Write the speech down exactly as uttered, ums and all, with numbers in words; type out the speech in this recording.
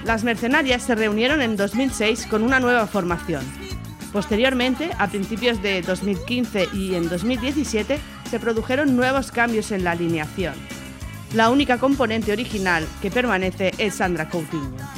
Las Mercenarias se reunieron en dos mil seis con una nueva formación. Posteriormente, a principios de dos mil quince y en dos mil diecisiete, se produjeron nuevos cambios en la alineación. La única componente original que permanece es Sandra Coutinho.